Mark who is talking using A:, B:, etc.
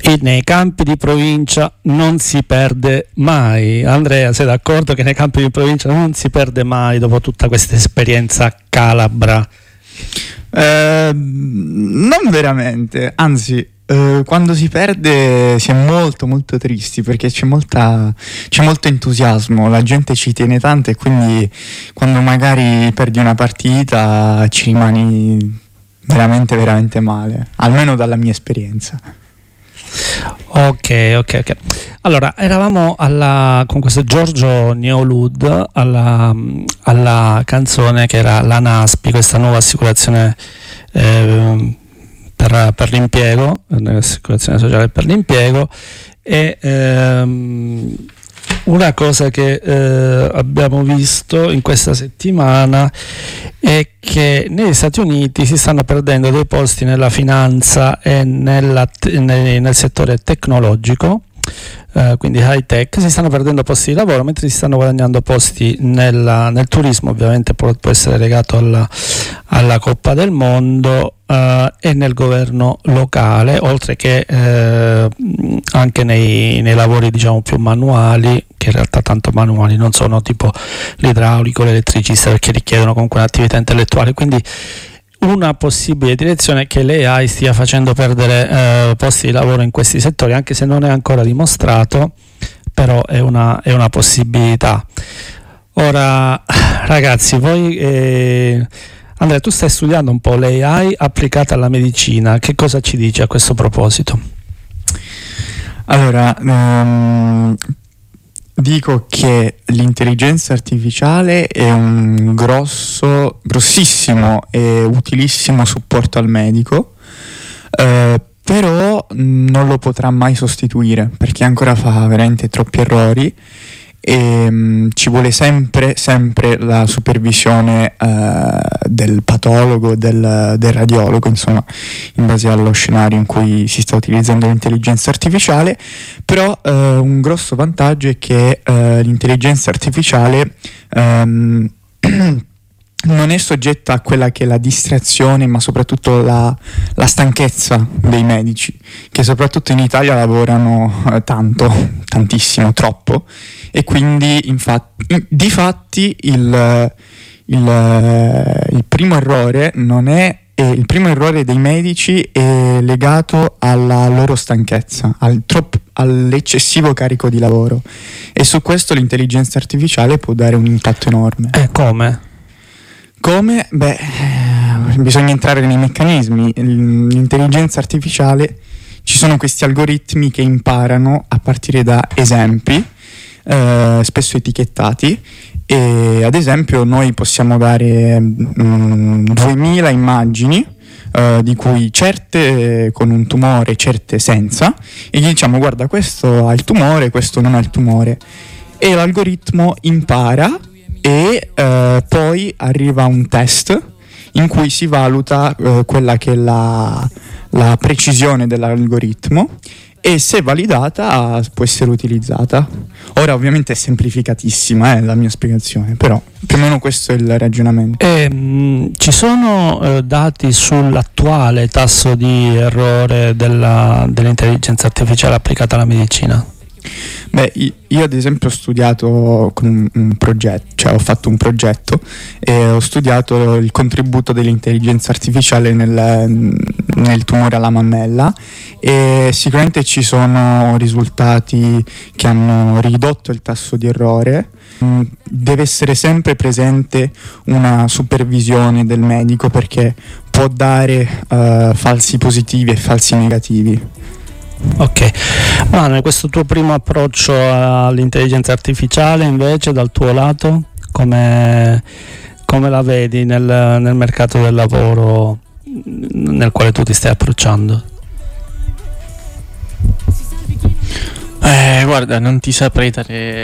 A: E nei campi di provincia non si perde mai. Andrea, sei d'accordo che nei campi di provincia non si perde mai dopo tutta questa esperienza calabra?
B: Non veramente, anzi, quando si perde si è molto molto tristi, perché c'è molto entusiasmo, la gente ci tiene tanto, e quindi quando magari perdi una partita ci rimani veramente veramente male, almeno dalla mia esperienza.
A: Ok. Allora, eravamo con questo Giorgio Neolud alla canzone che era la NASPI, questa nuova assicurazione per l'impiego, l'assicurazione sociale per l'impiego, e una cosa che abbiamo visto in questa settimana è che negli Stati Uniti si stanno perdendo dei posti nella finanza e nel settore tecnologico, quindi high tech, si stanno perdendo posti di lavoro, mentre si stanno guadagnando posti nel turismo, ovviamente può essere legato alla Coppa del Mondo, e nel governo locale, oltre che anche nei lavori diciamo più manuali, che in realtà tanto manuali non sono, tipo l'idraulico, l'elettricista, perché richiedono comunque un'attività intellettuale. Quindi una possibile direzione è che l'AI stia facendo perdere posti di lavoro in questi settori, anche se non è ancora dimostrato, però è una possibilità. Ora, ragazzi, voi Andrea, tu stai studiando un po' l'AI applicata alla medicina, che cosa ci dici a questo proposito?
B: Allora, dico che l'intelligenza artificiale è un grossissimo e utilissimo supporto al medico, però non lo potrà mai sostituire, perché ancora fa veramente troppi errori, e ci vuole sempre la supervisione del patologo, del radiologo, insomma, in base allo scenario in cui si sta utilizzando l'intelligenza artificiale. Però un grosso vantaggio è che l'intelligenza artificiale non è soggetta a quella che è la distrazione, ma soprattutto la stanchezza dei medici, che soprattutto in Italia lavorano tantissimo, troppo, e quindi difatti il primo errore il primo errore dei medici è legato alla loro stanchezza, all'eccessivo carico di lavoro, e su questo l'intelligenza artificiale può dare un impatto enorme.
A: Come?
B: Come? Bisogna entrare nei meccanismi. L'intelligenza artificiale, ci sono questi algoritmi che imparano a partire da esempi, spesso etichettati, e ad esempio noi possiamo dare 2000 immagini, di cui certe con un tumore, certe senza, e gli diciamo: guarda, questo ha il tumore, questo non ha il tumore, e l'algoritmo impara, e poi arriva un test in cui si valuta quella che è la precisione dell'algoritmo, e se validata può essere utilizzata. Ora ovviamente è semplificatissima la mia spiegazione, però più o meno questo è il ragionamento.
A: Ci sono dati sull'attuale tasso di errore dell'intelligenza artificiale applicata alla medicina?
B: Io ad esempio ho studiato con un progetto, cioè ho fatto un progetto e ho studiato il contributo dell'intelligenza artificiale nel tumore alla mammella, e sicuramente ci sono risultati che hanno ridotto il tasso di errore. Deve essere sempre presente una supervisione del medico, perché può dare falsi positivi e falsi negativi.
A: Ok, Manuel, questo tuo primo approccio all'intelligenza artificiale invece dal tuo lato come la vedi nel mercato del lavoro nel quale tu ti stai approcciando?
C: Guarda, non ti saprei dare